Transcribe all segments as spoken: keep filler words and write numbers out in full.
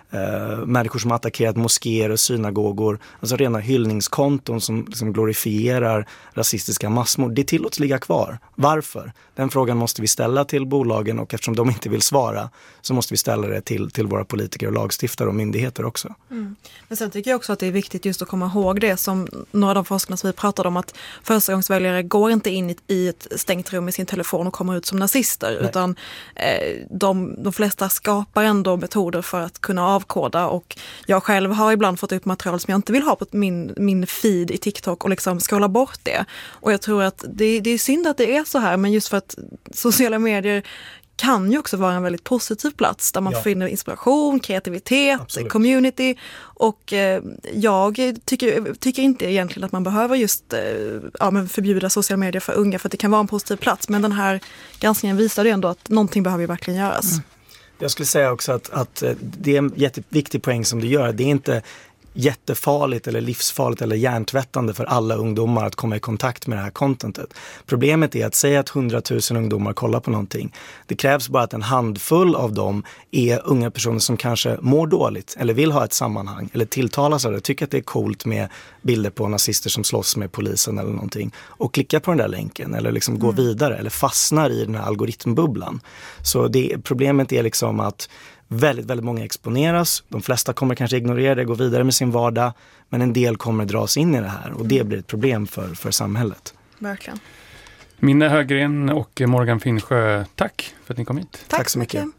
eh, människor som har attackerat moskéer och synagogor, alltså rena hyllningskonton som liksom glorifierar rasistiska massmord. Det tillåts ligga kvar. Varför? Den frågan måste vi ställa till bolagen, och eftersom de inte vill svara så måste vi ställa det till, till våra politiker och lagstiftare och myndigheter också. Mm. Men sen tycker jag också att det är viktigt just att komma ihåg det som några av de forskarna som vi pratade om, att förstagångsväljare går inte in i ett stängt rum med sin telefon och kommer ut som nazister. Nej. Utan eh, de, de flesta skapar ändå metoder för att kunna avkoda, och jag själv har ibland fått upp material som jag inte vill ha på min, min feed i TikTok och liksom scrolla bort det. Och jag tror att det, det är synd att det är så här, men just för att sociala medier kan ju också vara en väldigt positiv plats där man ja. finner inspiration, kreativitet, Absolut. community, och eh, jag tycker, tycker inte egentligen att man behöver just eh, ja, men förbjuda sociala medier för unga, för att det kan vara en positiv plats, men den här granskningen visar ju ändå att någonting behöver ju verkligen göras. Mm. Jag skulle säga också att, att det är en jätteviktig poäng som du gör. Det är inte jättefarligt eller livsfarligt eller hjärntvättande för alla ungdomar att komma i kontakt med det här contentet. Problemet är att säga att hundratusen ungdomar kollar på någonting. Det krävs bara att en handfull av dem är unga personer som kanske mår dåligt eller vill ha ett sammanhang eller tilltalas av det, tycker att det är coolt med bilder på nazister som slåss med polisen eller någonting, och klicka på den där länken eller liksom mm. gå vidare eller fastnar i den här algoritmbubblan. Så det, problemet är liksom att Väldigt, väldigt många exponeras. De flesta kommer kanske ignorera det, gå vidare med sin vardag. Men en del kommer dras in i det här. Och det blir ett problem för, för samhället. Verkligen. Minna Högren och Morgan Finnsjö, tack för att ni kom hit. Tack, tack så mycket.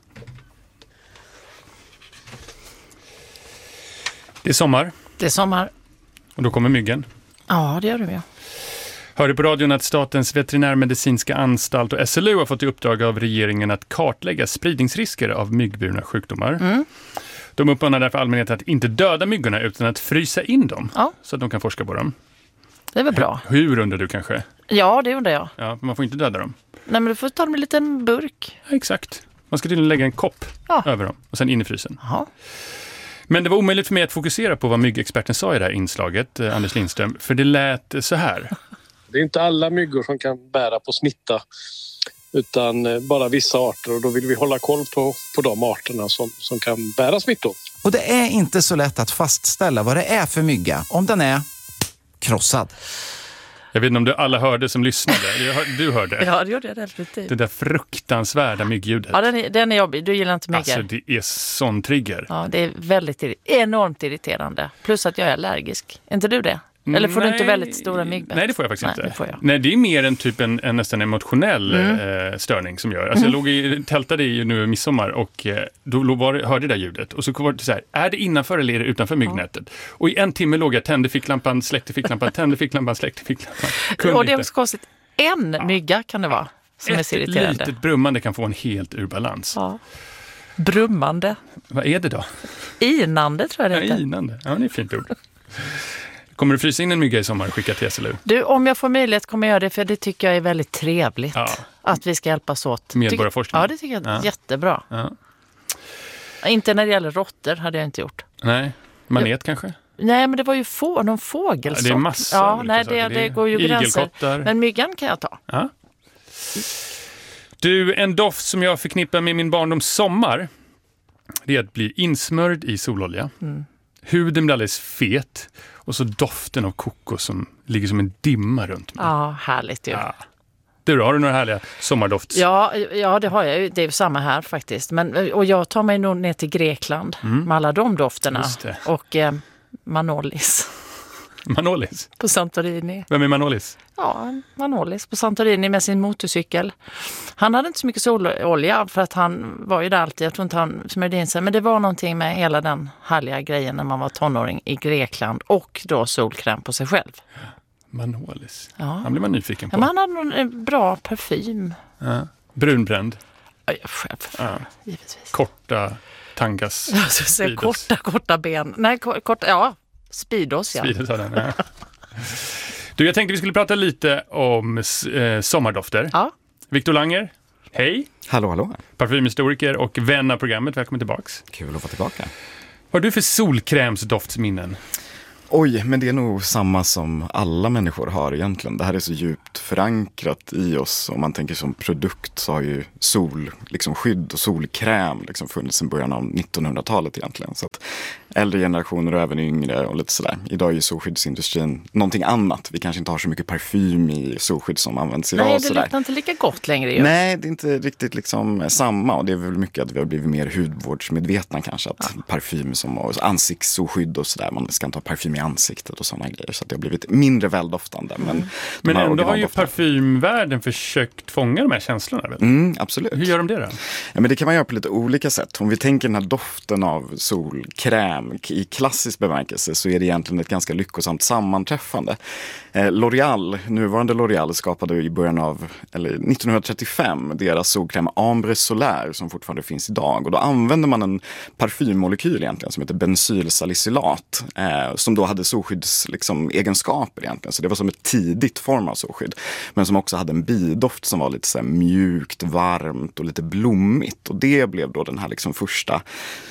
Det är sommar. Det är sommar. Och då kommer myggen. Ja, det gör du ja. Hörde på radion att Statens veterinärmedicinska anstalt och S L U har fått i uppdrag av regeringen att kartlägga spridningsrisker av myggburna sjukdomar. Mm. De uppmanar därför allmänheten att inte döda myggorna utan att frysa in dem, ja. så att de kan forska på dem. Det är väl bra. Hur, hur undrar du kanske? Ja, det undrar jag. Ja, man får inte döda dem. Nej, men du får ta dem i en liten burk. Ja, exakt. Man ska tydligen lägga en kopp ja. över dem och sen in i frysen. Aha. Men det var omöjligt för mig att fokusera på vad myggexperten sa i det här inslaget, eh, Anders Lindström, för det lät så här. Det är inte alla myggor som kan bära på smitta, utan bara vissa arter, och då vill vi hålla koll på, på de arterna som, som kan bära smittor. Och det är inte så lätt att fastställa vad det är för mygga om den är krossad. Jag vet inte om du alla hörde som lyssnade. Du hörde. Ja, det gjorde jag definitivt. Det där fruktansvärda myggljudet. Ja, den är, den är jobbig. Du gillar inte myggar. Alltså, det är sån trigger. Ja, det är väldigt enormt irriterande. Plus att jag är allergisk. Är inte du det? Eller får nej, du inte väldigt stora myggbett? Nej, det får jag faktiskt nej, inte. Det får jag. Nej, det är mer en typ en, en nästan emotionell mm. eh, störning som gör. Alltså mm. jag låg i, tältade i nu i midsommar och eh, då var, hörde det där ljudet. Och så var det så här, är det innanför eller är det utanför myggnätet? Ja. Och i en timme låg jag, tände ficklampan, släckte ficklampan, tände ficklampan, släckte ficklampan. Kunde och det är också inte. konstigt. En ja. mygga kan det vara som Ett är så irriterande. Ett litet brummande kan få en helt ur balans. Ja. Brummande. Vad är det då? Inande tror jag det heter. Ja, inande. Ja, det är ett fint ord. Kommer du frysa in en mygga i sommar och skicka till S L U? Du, om jag får möjlighet kommer jag göra det, för det tycker jag är väldigt trevligt. Ja. Att vi ska hjälpas åt. Medborgarforskning. Ja, det tycker jag är ja. jättebra. Ja. Inte när det gäller råttor hade jag inte gjort. Nej, manet jag, kanske? Nej, men det var ju få, någon fågelsort. Ja, det är massor. Ja, nej, det, det, det går ju gränser. Men myggan kan jag ta. Ja. Du, en doft som jag förknippar med min barndoms sommar, det är att bli insmörd i sololja. Mm. Huden blir alldeles fet. Och så doften av kokos som ligger som en dimma runt mig. Ja, härligt ju. Ja. Du då, har du några härliga sommardoft? Ja, ja, det har jag ju. Det är ju samma här faktiskt. Men, och jag tar mig nog ner till Grekland mm. med alla de dofterna. Och eh, Manolis. Manolis? På Santorini. Vem är Manolis? Ja, Manolis på Santorini med sin motorcykel. Han hade inte så mycket sololja för att han var ju där alltid. Jag tror inte han smörjde in sig. Men det var någonting med hela den härliga grejen när man var tonåring i Grekland. Och då solkräm på sig själv. Manolis. Ja. Han blir man nyfiken på. Ja, men han hade någon en bra parfym. Ja. Brunbränd. Ja, själv. Ja. Givetvis. Korta tangas. Jag ska säga korta, korta ben. Nej, korta, ja. Speedos, ja. Speedos, den, ja. Du, jag tänkte vi skulle prata lite om eh, sommardofter. Ja. Viktor Langer, hej. Hallå, hallå. Parfymhistoriker och vän av programmet. Välkommen tillbaks. Kul att få tillbaka. Vad har du för solkrämsdoftsminnen? Oj, men det är nog samma som alla människor har egentligen. Det här är så djupt förankrat i oss. Om man tänker som produkt så har ju sol, liksom skydd och solkräm liksom funnits sedan början av nittonhundratalet egentligen. Så att äldre generationer och även yngre och lite sådär. Idag är ju solskyddsindustrin någonting annat. Vi kanske inte har så mycket parfym i solskydd som används idag. Nej, det sådär. luktar inte lika gott längre ju. Nej, det är inte riktigt liksom samma. Och det är väl mycket att vi har blivit mer hudvårdsmedvetna kanske. Att ja. Parfym som och ansiktssolskydd och sådär. Man ska inte ha parfym i ansiktet och sådana grejer. Så att det har blivit mindre väldoftande. Men, mm. men ändå har ju parfymvärlden försökt fånga de här känslorna. Väl? Mm, absolut. Hur gör de det då? Ja, men det kan man göra på lite olika sätt. Om vi tänker den här doften av solkräm i klassisk bemärkelse så är det egentligen ett ganska lyckosamt sammanträffande. Eh, L'Oreal, nuvarande L'Oreal skapade i början av eller nittonhundratrettiofem deras solkräm Ambre Solaire som fortfarande finns idag. Och då använder man en parfymmolekyl egentligen som heter bensylsalicylat eh, som då hade solskydds liksom, egenskaper egentligen. Så det var som ett tidigt form av solskydd. Men som också hade en bidoft som var lite så här mjukt, varmt och lite blommigt. Och det blev då den här liksom första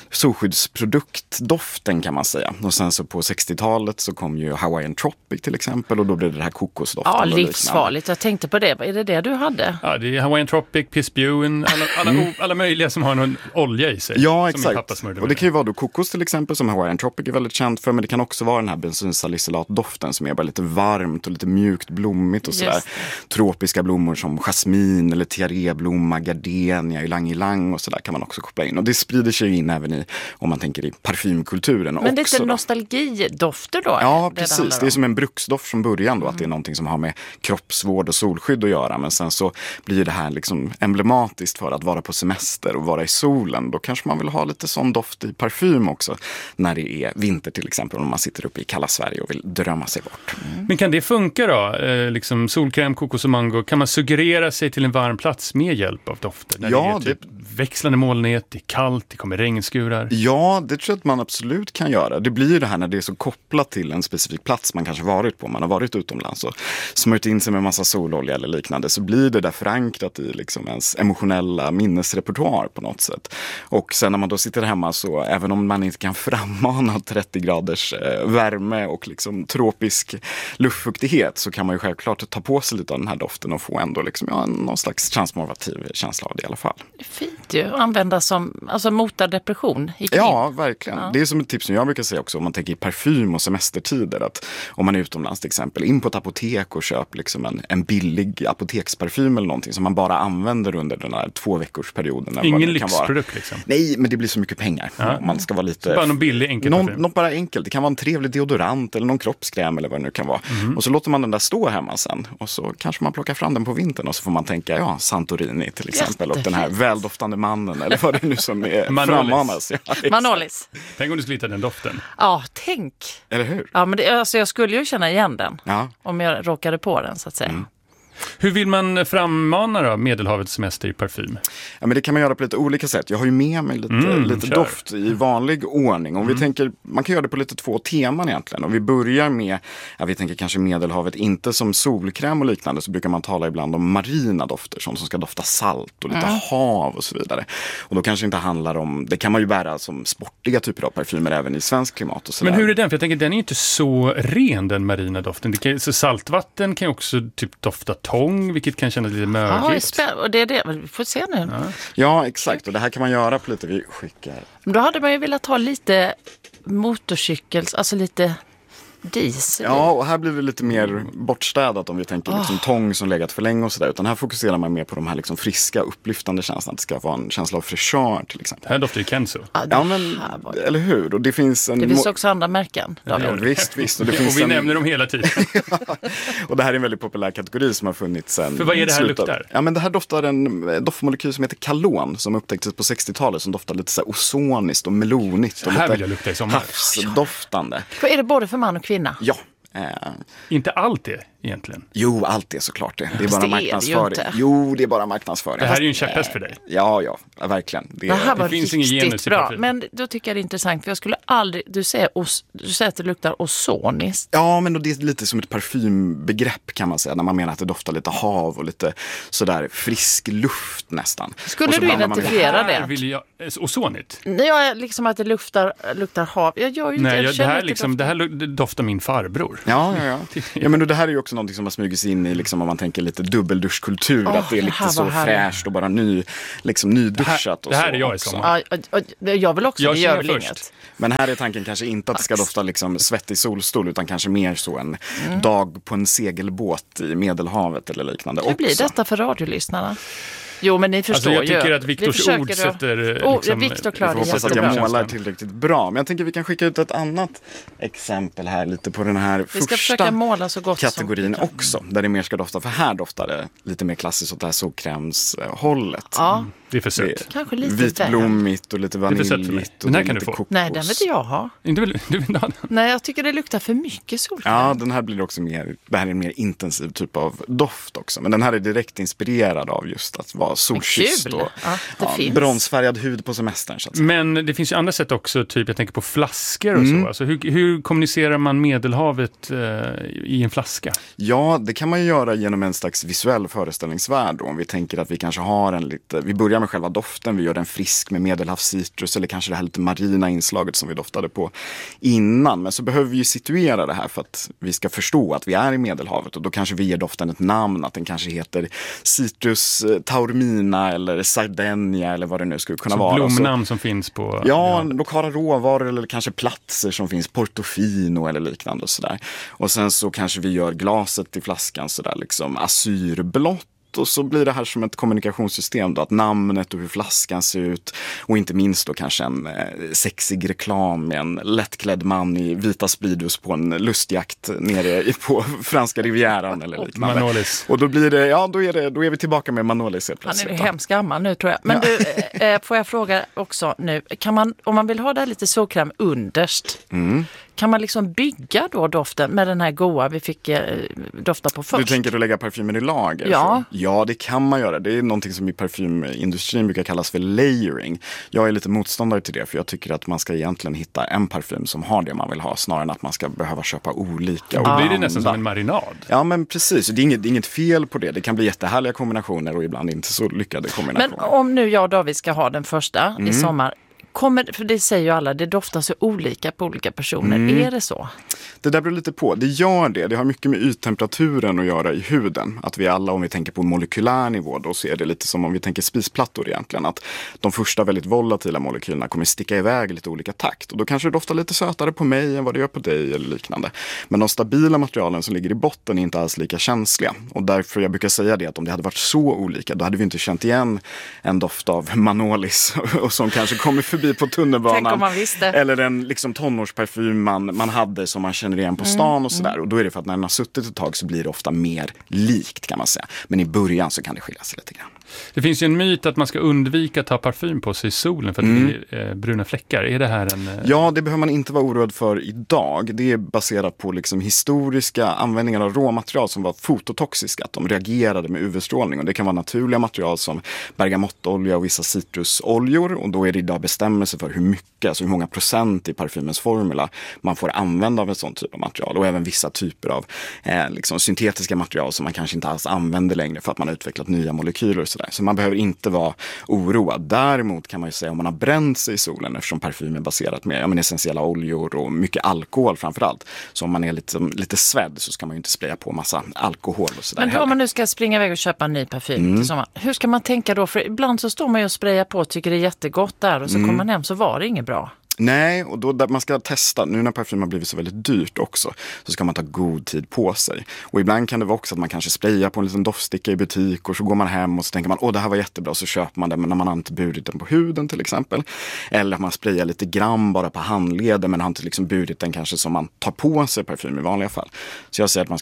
solskyddsproduktdoften kan man säga. Och sen så på sextiotalet så kom ju Hawaiian Tropic till exempel och då blev det här kokosdoften. Ja, livsfarligt. Jag tänkte på det. Är det det du hade? Ja, det är Hawaiian Tropic, Pissbuen, alla, alla, mm. alla möjliga som har någon olja i sig. Ja, exakt. Och det kan ju vara då kokos till exempel som Hawaiian Tropic är väldigt känt för, men det kan också vara den här bensylsalicylatdoften som är bara lite varmt och lite mjukt blommigt och sådär. Tropiska blommor som jasmin eller tiaréblomma, gardenia, ylang-ylang och sådär kan man också koppla in. Och det sprider sig in även i, om man tänker i parfymkulturen också. Men det är inte nostalgidofter då? Ja, det precis. Det, det är som en bruksdoft från början då, mm. att det är någonting som har med kroppsvård och solskydd att göra. Men sen så blir det här liksom emblematiskt för att vara på semester och vara i solen. Då kanske man vill ha lite sån doft i parfym också när det är vinter till exempel, om man sitter uppe i kalla Sverige och vill drömma sig bort. Mm. Men kan det funka då? Eh, liksom solkräm, kokos och mango. Kan man suggerera sig till en varm plats med hjälp av dofter? När ja, det är typ det... växlande molnighet, det är kallt, det kommer regnskurar. Ja, det tror jag att man absolut kan göra. Det blir ju det här när det är så kopplat till en specifik plats man kanske varit på. Man har varit utomlands och smörjt in sig med massa sololja eller liknande, så blir det där förankrat i liksom ens emotionella minnesrepertoar på något sätt. Och sen när man då sitter hemma så, även om man inte kan frammana trettio graders eh, värme och liksom tropisk luftfuktighet, så kan man ju självklart ta på sig lite av den här doften och få ändå liksom, ja, någon slags transformativ känsla av det i alla fall. Det är fint ju, att använda som, alltså mota depression i kring. Ja, verkligen. Ja. Det är som ett tips som jag brukar säga också, om man tänker i parfym och semestertider, att om man är utomlands till exempel, in på ett apotek och köp liksom en, en billig apoteksparfym eller någonting som man bara använder under den här två veckors perioden. Ingen lyxprodukt liksom. Nej, men det blir så mycket pengar. Ja. Man ska vara lite... Så bara någon billig enkel någon, parfym. Något bara enkelt. Det kan vara en trevlig deodorant eller någon kroppskräm eller vad det nu kan vara. Mm. Och så låter man den där stå hemma sen. Och så kanske man plockar fram den på vintern och så får man tänka, ja, Santorini till exempel. Jättefint. Och den här väldoftande mannen eller vad det nu som är frammanas. Ja, Manolis. Tänk om du skulle hitta den doften. Ja, tänk. Eller hur? Ja, men det, alltså, jag skulle ju känna igen den. Ja. Om jag råkade på den så att säga. Mm. Hur vill man frammana då Medelhavets semester i parfym? Ja, men det kan man göra på lite olika sätt. Jag har ju med mig lite, mm, lite doft i vanlig ordning. Om mm. vi tänker, man kan göra det på lite två teman egentligen. Om vi börjar med, ja, vi tänker kanske Medelhavet, inte som solkräm och liknande, så brukar man tala ibland om marina dofter, sånt som ska dofta salt och lite mm. hav och så vidare. Och då kanske inte handlar om, det kan man ju bära som sportiga typer av parfymer även i svensk klimat och så. Men hur är den? För jag tänker, den är inte så ren, den marina doften. Det kan, så saltvatten kan ju också typ dofta tång, vilket kan kännas lite mögligt. Ja, och det är det. Vi får se nu. Ja. ja, exakt. Och det här kan man göra på lite, vi skickar. Men då hade man ju velat ha lite motorcykels, alltså lite diesel. Ja, och här blir det lite mer bortstädat om vi tänker liksom oh. tång som legat för länge och sådär. Utan här fokuserar man mer på de här liksom friska, upplyftande känslorna. Det ska vara en känsla av fräschör till exempel. Det här doftar ju Kenzo. Ja, ja men, eller hur? Och det finns en... Det finns också andra märken. Ja, ja, visst, visst. Och, det och finns vi en... nämner dem hela tiden. ja. Och det här är en väldigt populär kategori som har funnits sen. För vad är det här slutet. luktar? Ja, men det här doftar en doftmolekyl som heter kalon, som upptäcktes på sextiotalet, som doftar lite så här ozoniskt och melonigt. Och här lite vill jag lukta i sommar. havsdoftande. Är det både för man och kvinna? Ja. Eh. Inte allt det. egentligen? Jo, allt är såklart det. Det är bara det är marknadsföring. det ju inte. Jo, det är bara marknadsföring. Det här är ju en käpphäst för dig. Ja, ja, verkligen. Det, Det här var det finns ingen genus riktigt i bra. parfym. Men då tycker jag det är intressant, för jag skulle aldrig, du säger, os, du säger att det luktar ozoniskt. Ja, men då det är lite som ett parfymbegrepp kan man säga, när man menar att det doftar lite hav och lite sådär frisk luft nästan. Skulle du blandar man identifiera Här det? vill jag, ozonigt? Ja, liksom att det luktar, luktar hav. Jag gör ju inte, Nej, jag jag, det, känner här inte liksom, det här lu- det doftar min farbror. Ja, ja, ja. ja men det här är ju också någonting som har smugit sig in i, liksom, om man tänker lite dubbelduschkultur, Oh, att det är det lite här så var härligt. fräscht och bara ny, liksom nyduschat. Och Det här så är jag i också. sommar. Ja, och, och, jag vill också, Jag det gör känner väl först. inget. Men här är tanken kanske inte att det ska dofta liksom svettig solstol, utan kanske mer så en Mm. dag på en segelbåt i Medelhavet eller liknande. Hur blir också. detta för radiolyssnarna? Jo, men ni förstår Alltså jag tycker ju. att Viktors Vi försöker ord då- sätter... Oh, liksom, Viktor Vi klarar får det hoppas att jättebra. jag målar tillräckligt bra. Men jag tänker vi kan skicka ut ett annat exempel här lite på den här Vi ska första försöka måla så gott kategorin som vi kan. också. Där det mer ska dofta. För här doftar det lite mer klassiskt åt det här solkrämshållet. Ja, Det är för sött. kanske lite Vitblommigt och lite är för sött för mig. vaniljigt. Den och här det är kan du lite få. kokos. nej, den vill inte jag ha. Inte vill, du vill ha den? Nej, jag tycker det luktar för mycket solkräm. Ja, den här blir också mer, det här är en mer intensiv typ av doft också. Men den här är direkt inspirerad av just att vara solkysst kul och att det ja, finns. bronsfärgad hud på semestern. Så att säga. Men det finns ju andra sätt också, typ jag tänker på flaskor och Mm. så. Alltså, hur, hur kommunicerar man Medelhavet eh, i en flaska? Ja, det kan man ju göra genom en slags visuell föreställningsvärld då. Om vi tänker att vi kanske har en lite, vi börjar med själva doften, vi gör den frisk med medelhavscitrus eller kanske det här lite marina inslaget som vi doftade på innan. Men så behöver vi ju situera det här för att vi ska förstå att vi är i Medelhavet, och då kanske vi ger doften ett namn, att den kanske heter citrus taormina eller sardenia eller vad det nu skulle kunna Så vara. blomnamn som finns på... Ja, lokala råvaror eller kanske platser som finns, Portofino eller liknande och sådär. Och sen så kanske vi gör glaset i flaskan sådär liksom asyrblått. Och så blir det här som ett kommunikationssystem då, att namnet och hur flaskan ser ut, och inte minst då kanske en eh, sexig reklam med en lättklädd man i vita Speedos på en lustjakt nere i, på franska rivieran eller liknande. Manolis. Och då blir det, ja då är, det, då är vi tillbaka med Manolis helt Han är plötsligt. ju då. hemskt gammal nu tror jag. Men du, eh, får jag fråga också nu, kan man, om man vill ha det här lite solkräm underst, Mm. kan man liksom bygga då doften med den här goa vi fick eh, dofta på först? Du tänker att lägga parfymer i lager? Ja. Så? Ja, det kan man göra. Det är någonting som i parfymindustrin brukar kallas för layering. Jag är lite motståndare till det, för jag tycker att man ska egentligen hitta en parfym som har det man vill ha, snarare än att man ska behöva köpa olika. Då Och blir det nästan blanda. som en marinad. Ja, men precis. Det är, inget, det är inget fel på det. Det kan bli jättehärliga kombinationer och ibland inte så lyckade Men kombinationer. om nu jag och David ska ha den första Mm. i sommar, kommer, för det säger ju alla, det doftar så olika på olika personer. Mm. Är det så? Det där beror lite på. Det gör det. Det har mycket med yttemperaturen att göra i huden. Att vi alla, om vi tänker på molekylär nivå, då så är det lite som om vi tänker spisplattor egentligen. Att de första väldigt volatila molekylerna kommer sticka iväg i lite olika takt. Och då kanske det doftar lite sötare på mig än vad det gör på dig eller liknande. Men de stabila materialen som ligger i botten är inte alls lika känsliga. Och därför jag brukar säga det, att om det hade varit så olika, då hade vi inte känt igen en doft av Manolis och som kanske kommer förbi på tunnelbanan. Tänk om man visste. Eller en liksom tonårsparfym man, man hade som man känner igen på stan och sådär. Och då är det för att när den har suttit ett tag så blir det ofta mer likt, kan man säga. Men i början så kan det skilja sig lite grann. Det finns ju en myt att man ska undvika att ta parfym på sig i solen för att Mm. det blir eh, bruna fläckar. Är det här en... Eh... Ja, det behöver man inte vara oroad för idag. Det är baserat på liksom historiska användningar av råmaterial som var fototoxiska. Att de reagerade med U V-strålning. Och det kan vara naturliga material som bergamottolja och vissa citrusoljor. Och då är det idag bestämmelser för hur mycket, alltså hur många procent i parfymens formula man får använda av en sån typ av material. Och även vissa typer av eh, liksom syntetiska material som man kanske inte alls använder längre för att man har utvecklat nya molekyler och sådär. Så man behöver inte vara oroad. Däremot kan man ju säga om man har bränt sig i solen, eftersom parfym är baserat med ja, men essentiella oljor och mycket alkohol framförallt. Så om man är lite, lite svedd så ska man ju inte spraya på massa alkohol och sådär. Men då, om man nu ska springa iväg och köpa en ny parfym Mm. till sommar, hur ska man tänka då? För ibland så står man ju och sprayar på och tycker det är jättegott där och så Mm. kommer man hem så var det inget bra. Nej, och då där man ska testa, nu när parfym har blivit så väldigt dyrt också, så ska man ta god tid på sig. Och ibland kan det vara också att man kanske sprayar på en liten doftsticka i butik och så går man hem och så tänker man, åh det här var jättebra, så köper man det, men när man har inte burit den på huden till exempel. Eller att man sprayar lite gram bara på handleden men har inte liksom burit den kanske som man tar på sig parfym i vanliga fall. Så jag säger att man ska ta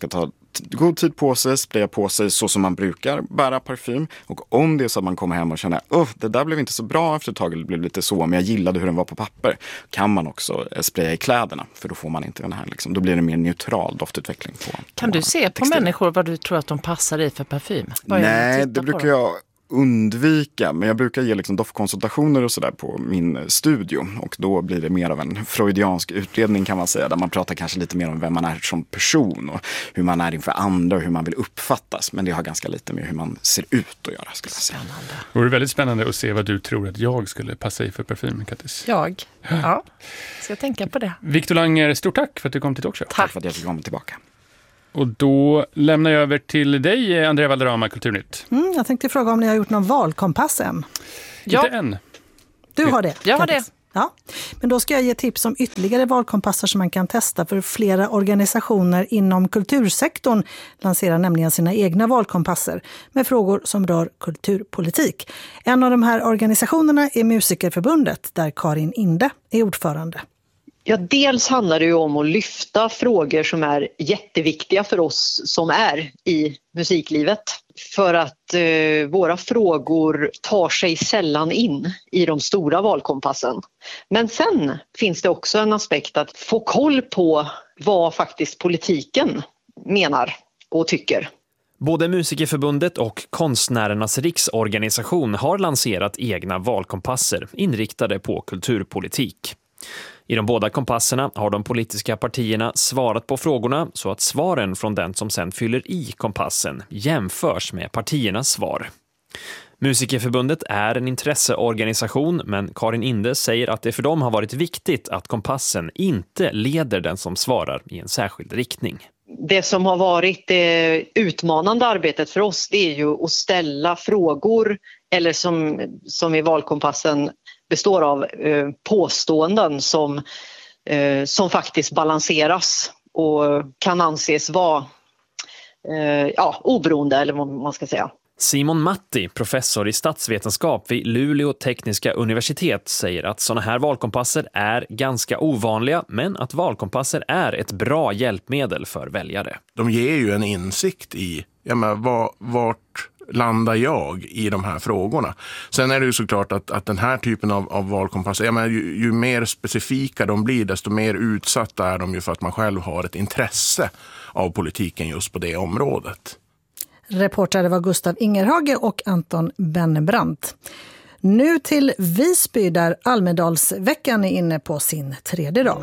god tid på sig, spraya på sig så som man brukar bära parfym. Och om det är så att man kommer hem och känner att det där blev inte så bra efter ett tag, eller det blev lite så, men jag gillade hur den var på papper, kan man också spraya i kläderna. För då får man inte den här, liksom, då blir det mer neutral doftutveckling. På, kan på du se på textil. Människor vad du tror att de passar i för parfym? Bara Nej, det brukar jag undvika, men jag brukar ge liksom doftkonsultationer och sådär på min studio, och då blir det mer av en freudiansk utredning kan man säga, där man pratar kanske lite mer om vem man är som person och hur man är inför andra och hur man vill uppfattas, men det har ganska lite med hur man ser ut att göra, skulle jag säga. Spännande. Det vore väldigt spännande att se vad du tror att jag skulle passa i för parfym, Kattis. Jag? Ja, ska jag tänka på det. Victor Langer, stort tack för att du kom till Talkshow. Tack, tack för att jag fick komma tillbaka. Och då lämnar jag över till dig, Andrea Valderrama, Kulturnytt. Mm, jag tänkte fråga om ni har gjort någon valkompass än. Ja. Inte än. Du har det? Jag har det. Ja. Men då ska jag ge tips om ytterligare valkompasser som man kan testa, för flera organisationer inom kultursektorn lanserar nämligen sina egna valkompasser med frågor som rör kulturpolitik. En av de här organisationerna är Musikerförbundet, där Karin Inde är ordförande. Ja, dels handlar det ju om att lyfta frågor som är jätteviktiga för oss som är i musiklivet. För att eh, våra frågor tar sig sällan in i de stora valkompassen. Men sen finns det också en aspekt att få koll på vad faktiskt politiken menar och tycker. Både Musikerförbundet och Konstnärernas riksorganisation har lanserat egna valkompasser inriktade på kulturpolitik. I de båda kompasserna har de politiska partierna svarat på frågorna så att svaren från den som sedan fyller i kompassen jämförs med partiernas svar. Musikerförbundet är en intresseorganisation, men Karin Inde säger att det för dem har varit viktigt att kompassen inte leder den som svarar i en särskild riktning. Det som har varit det utmanande arbetet för oss, det är ju att ställa frågor, eller som, som i valkompassen består av eh, påståenden som, eh, som faktiskt balanseras och kan anses vara eh, ja, oberoende, eller vad man ska säga. Simon Matti, professor i statsvetenskap vid Luleå tekniska universitet, säger att sådana här valkompasser är ganska ovanliga, men att valkompasser är ett bra hjälpmedel för väljare. De ger ju en insikt i ja, men, var, vart landar jag i de här frågorna. Sen är det ju såklart att, att den här typen av, av valkompasser, ja, men, ju, ju mer specifika de blir, desto mer utsatta är de ju för att man själv har ett intresse av politiken just på det området. Reportare var Gustav Ingerhage och Anton Bennebrandt. Nu till Visby, där Almedalsveckan är inne på sin tredje dag.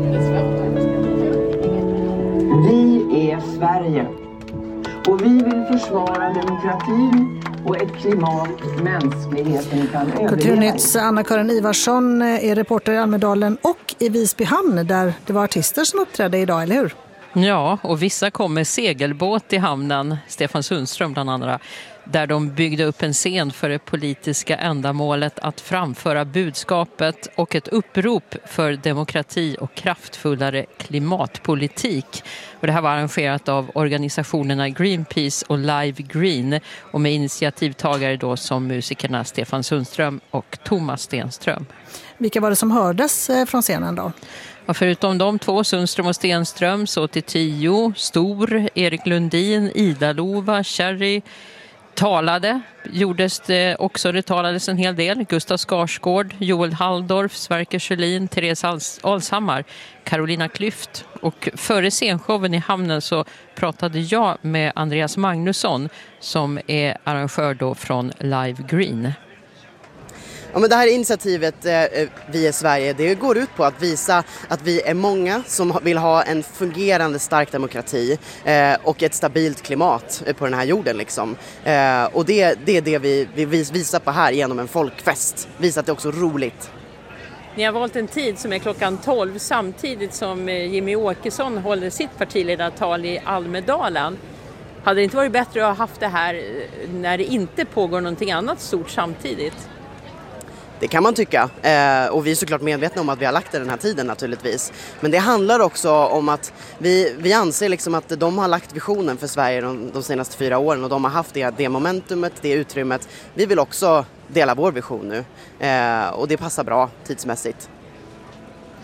Vi är Sverige och vi vill försvara demokratin och ett klimat mänskligheten kan överleva. Kulturnytts Anna-Karin Ivarsson är reporter i Almedalen och i Visby hamn, där det var artister som uppträdde idag, eller hur? Ja, och vissa kom med segelbåt i hamnen, Stefan Sundström bland andra, där de byggde upp en scen för det politiska ändamålet att framföra budskapet och ett upprop för demokrati och kraftfullare klimatpolitik. Och det här var arrangerat av organisationerna Greenpeace och Live Green, och med initiativtagare då som musikerna Stefan Sundström och Thomas Stenström. Vilka var det som hördes från scenen då? Och förutom de två, Sundström och Stenström, så till tio, Stor, Erik Lundin, Ida Lova, Cherry talade. Gjordes det också, det talades en hel del. Gustav Skarsgård, Joel Halldorf, Sverker Sjölin, Therese Alshammar, Carolina Klüft. Och före scenshowen i hamnen så pratade jag med Andreas Magnusson som är arrangör då från Live Green. Ja, men det här initiativet eh, Vi är Sverige, det går ut på att visa att vi är många som vill ha en fungerande stark demokrati eh, och ett stabilt klimat på den här jorden liksom. Eh, och det, det är det vi, vi visar på här genom en folkfest. Visa att det är också roligt. Ni har valt en tid som är klockan tolv samtidigt som Jimmy Åkesson håller sitt partiledartal i Almedalen. Hade det inte varit bättre att ha haft det här när det inte pågår någonting annat stort samtidigt? Det kan man tycka, eh, och vi är såklart medvetna om att vi har lagt den här tiden naturligtvis. Men det handlar också om att vi, vi anser liksom att de har lagt visionen för Sverige de, de senaste fyra åren och de har haft det, det momentumet, det utrymmet. Vi vill också dela vår vision nu eh, och det passar bra tidsmässigt.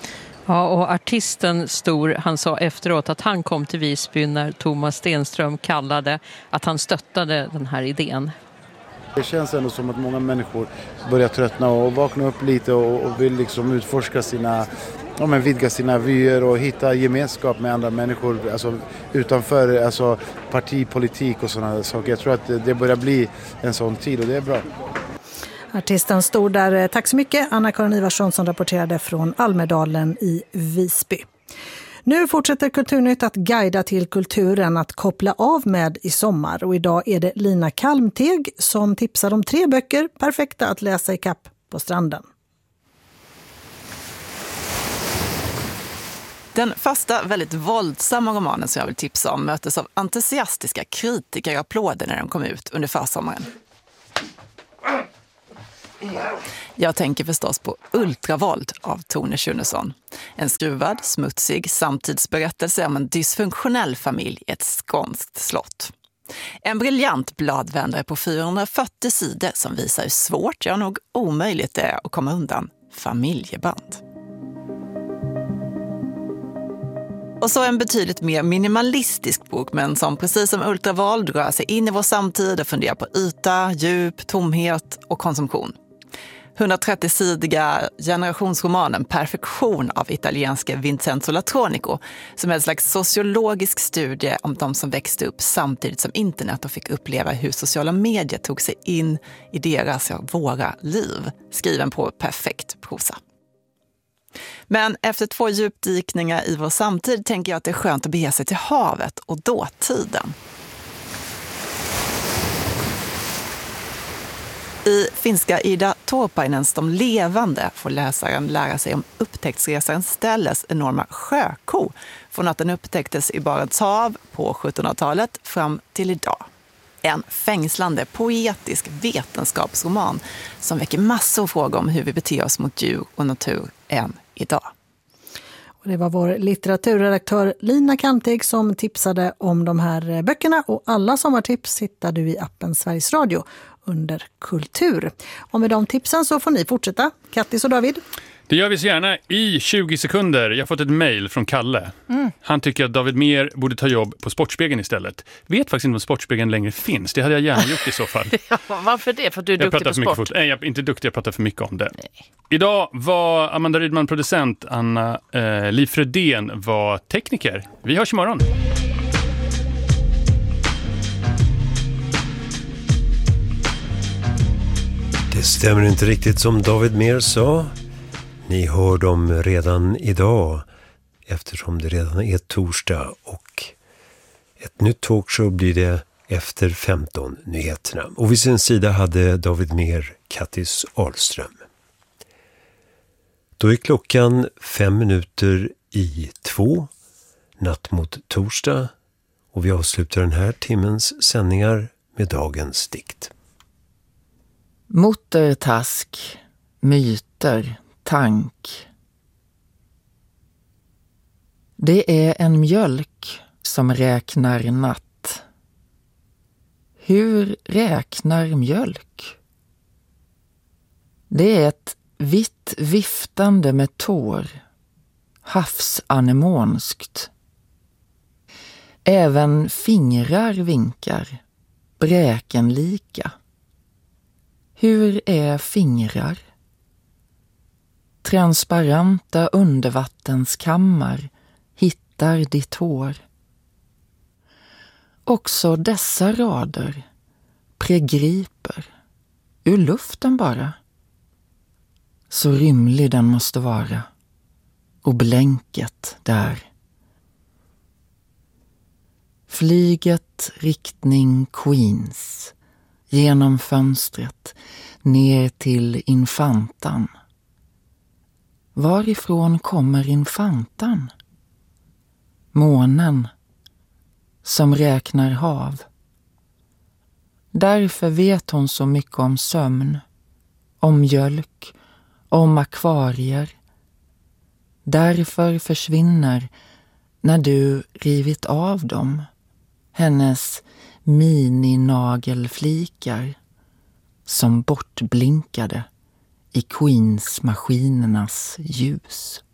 Ja, och artisten Stor, han sa efteråt att han kom till Visby när Thomas Stenström kallade, att han stöttade den här idén. Det känns ändå som att många människor börjar tröttna och vakna upp lite och, och vill liksom utforska sina, ja, men vidga sina vyer och hitta gemenskap med andra människor, alltså utanför alltså partipolitik och sådana saker. Jag tror att det, det börjar bli en sån tid och det är bra. Artisten stod där. Tack så mycket, Anna-Karin Ivarsson som rapporterade från Almedalen i Visby. Nu fortsätter Kulturnytt att guida till kulturen att koppla av med i sommar. Och idag är det Lina Kalmteg som tipsar om tre böcker perfekta att läsa i kapp på stranden. Den första väldigt våldsamma romanen som jag vill tipsa om möttes av entusiastiska kritiker och applåder när den kom ut under försommaren. Jag tänker förstås på Ultravåld av Tone Schunnesson. En skruvad, smutsig samtidsberättelse om en dysfunktionell familj i ett skånskt slott. En briljant bladvändare på fyrahundrafyrtio sidor som visar hur svårt, ja nog omöjligt det är att komma undan familjeband. Och så en betydligt mer minimalistisk bok, men som precis som Ultravåld rör sig in i vår samtid och funderar på yta, djup, tomhet och konsumtion. hundratrettio-sidiga generationsromanen Perfektion av italienska Vincenzo Latronico, som är en slags sociologisk studie om de som växte upp samtidigt som internet och fick uppleva hur sociala medier tog sig in i deras och våra liv, skriven på perfekt prosa. Men efter två djupdykningar i vår samtid tänker jag att det är skönt att bege sig till havet och dåtiden. I finska Ida Torpainens De levande får läsaren lära sig om upptäcktsresaren Stelles enorma sjöko från att den upptäcktes i Barents hav på sjuttonhundratalet fram till idag. En fängslande, poetisk vetenskapsroman som väcker massor av frågor om hur vi beter oss mot djur och natur än idag. Och det var vår litteraturredaktör Lina Kalmteg som tipsade om de här böckerna, och alla sommartips hittar du i appen Sveriges Radio under kultur. Och med de tipsen så får ni fortsätta. Kattis och David. Det gör vi så gärna i tjugo sekunder. Jag har fått ett mejl från Kalle. Mm. Han tycker att David Mer borde ta jobb på Sportspegeln istället. Vet faktiskt inte om Sportspegeln längre finns. Det hade jag gärna gjort i så fall. Ja, varför det? För att du är jag duktig på sport? Fot- Nej, jag är inte duktig. Jag pratar för mycket om det. Nej. Idag var Amanda Rydman producent. Anna eh, Liv Fredén var tekniker. Vi hörs imorgon. Det stämmer inte riktigt som David Mer sa. Ni hör dem redan idag, eftersom det redan är torsdag, och ett nytt talkshow blir det efter femton nyheterna. Och vid sin sida hade David Mer Kattis Ahlström. Då är klockan fem minuter i två, natt mot torsdag, och vi avslutar den här timmens sändningar med dagens dikt. Mottertask, myter, tank. Det är en mjölk som räknar natt. Hur räknar mjölk? Det är ett vitt viftande med tår, havsanemonskt. Även fingrar vinkar, bräkenlika. Hur är fingrar? Transparenta undervattenskammar hittar ditt hår. Också dessa rader pregriper ur luften bara. Så rymlig den måste vara, och blänket där. Flyget riktning Queens, genom fönstret ner till Infantan. Varifrån kommer Infantan? Månen som räknar hav. Därför vet hon så mycket om sömn, om mjölk, om akvarier. Därför försvinner, när du rivit av dem, hennes mininagelflikar som bortblinkade i Queens-maskinernas ljus.